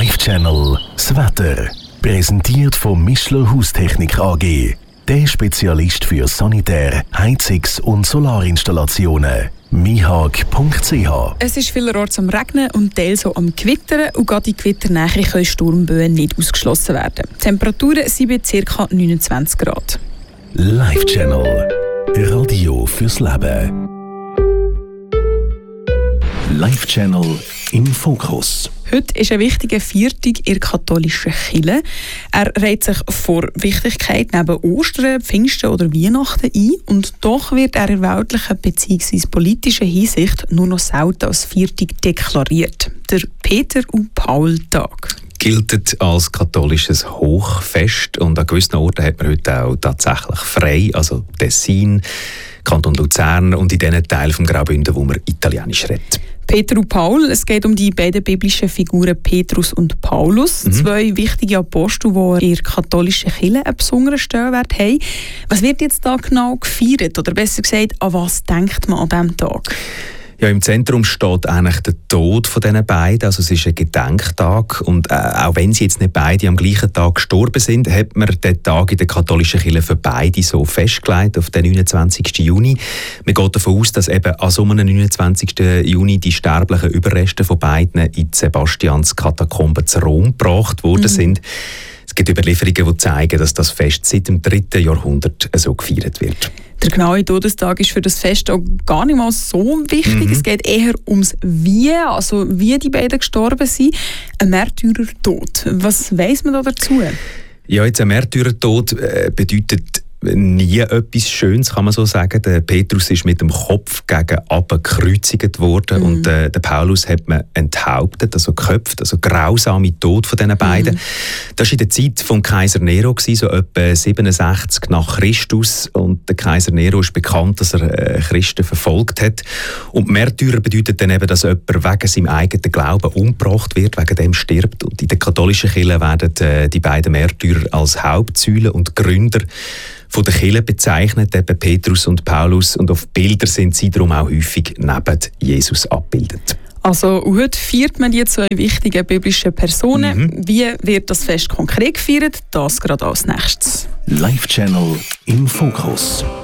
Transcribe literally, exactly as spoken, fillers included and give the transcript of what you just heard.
Live-Channel das Wetter. Präsentiert von Mischler Haustechnik A G. Der Spezialist für Sanitär-, Heizungs- und Solarinstallationen. mihag punkt c h. Es ist vielerorts am Regnen und teils auch am Gewittern. Und gerade in Gewitternähe können Sturmböen nicht ausgeschlossen werden. Die Temperaturen sind bei ca. neunundzwanzig Grad. Live-Channel. Radio fürs Leben. Live-Channel im Fokus. Heute ist ein wichtiger Viertag in der katholischen Kirche. Er reiht sich vor Wichtigkeit neben Ostern, Pfingsten oder Weihnachten ein. Und doch wird er in weltlicher bzw. politischer Hinsicht nur noch selten als Viertag deklariert. Der Peter- und Paul-Tag gilt als katholisches Hochfest und an gewissen Orten hat man heute auch tatsächlich frei, also Tessin, Kanton Luzern und in diesen Teilen vom Graubünden, wo man Italienisch redet. Peter und Paul, es geht um die beiden biblischen Figuren Petrus und Paulus, mhm. zwei wichtige Apostel, die in der katholischen Kirche einen besonderen Stellenwert haben. Was wird jetzt da genau gefeiert? Oder besser gesagt, an was denkt man an diesem Tag? Ja, im Zentrum steht eigentlich der Tod von diesen beiden. Also es ist ein Gedenktag. Und äh, auch wenn sie jetzt nicht beide am gleichen Tag gestorben sind, hat man den Tag in der katholischen Kirche für beide so festgelegt, auf den neunundzwanzigsten Juni. Man geht davon aus, dass eben an so einem neunundzwanzigsten Juni die sterblichen Überreste von beiden in die Sebastians-Katakomben zu Rom gebracht worden mhm. sind. Es gibt Überlieferungen, die zeigen, dass das Fest seit dem dritten Jahrhundert so gefeiert wird. Der genaue Todestag ist für das Fest auch gar nicht mal so wichtig. Mhm. Es geht eher ums Wie, also wie die beiden gestorben sind. Ein Märtyrertod. Was weiss man da dazu? Ja, jetzt ein Märtyrertod äh, bedeutet nie etwas Schönes, kann man so sagen. Der Petrus ist mit dem Kopf gegen unten gekreuzigt worden mm. und äh, der Paulus hat man enthauptet, also geköpft, also grausame Tod von diesen beiden. Mm. Das war in der Zeit vom Kaiser Nero, so etwa siebenundsechzig nach Christus, und der Kaiser Nero ist bekannt, dass er äh, Christen verfolgt hat. Und Märtyrer bedeutet dann eben, dass jemand wegen seinem eigenen Glauben umgebracht wird, wegen dem stirbt. Und in der katholischen Kirche werden äh, die beiden Märtyrer als Hauptsäulen und Gründer von der Kirche bezeichnet, eben Petrus und Paulus, und auf Bildern sind sie darum auch häufig neben Jesus abgebildet. Also heute feiert man die zwei wichtigen biblischen Personen. Mhm. Wie wird das Fest konkret gefeiert? Das gerade als nächstes. Live-Channel im Fokus.